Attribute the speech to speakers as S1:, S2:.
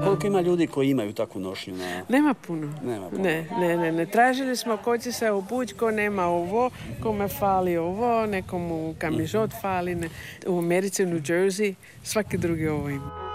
S1: Koliko ima ljudi koji imaju takvu nošnju?
S2: Nema puno.
S1: Nema puno.
S2: Ne. Tražili smo ko će se obući, ko nema ovo, kome fali ovo, nekomu kamižot fali. U Americi, u New Jersey, svaki drugi ovo ima.